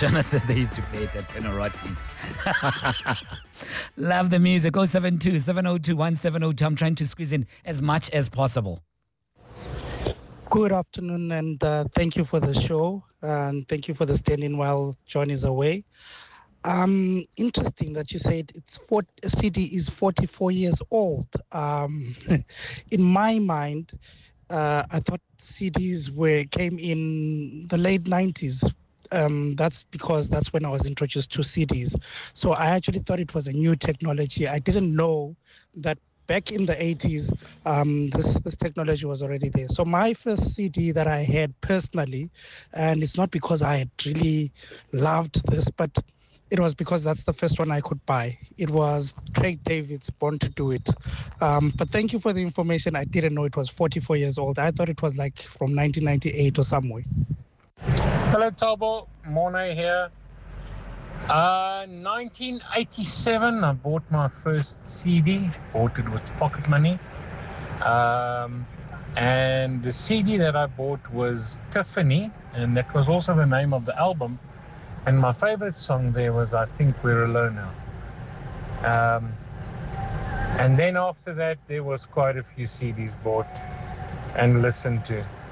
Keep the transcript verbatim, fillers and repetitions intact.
Shona says they used to play it at Panarottis. Love the music. oh seven two, seven oh two, one seven oh two. I'm trying to squeeze in as much as possible. Good afternoon, and uh, thank you for the show, and thank you for the stand-in while John is away. Um, interesting that you said it's for, C D is forty-four years old. Um, in my mind, uh, I thought C Ds were came in the late nineties. Um, that's because that's when I was introduced to C Ds. So I actually thought it was a new technology. I didn't know that back in the eighties, um, this, this technology was already there. So my first C D that I had personally, and it's not because I had really loved this, but it was because that's the first one I could buy. It was Craig David's Born to Do It. Um, but thank you for the information. I didn't know it was forty-four years old. I thought it was like from nineteen ninety-eight or somewhere. Hello, Tobo. Morne here. Uh, nineteen eighty-seven, I bought my first C D. Bought it with pocket money. Um, and the C D that I bought was Tiffany, and that was also the name of the album. And my favorite song there was I Think We're Alone Now. Um, and then after that, there was quite a few C Ds bought and listened to.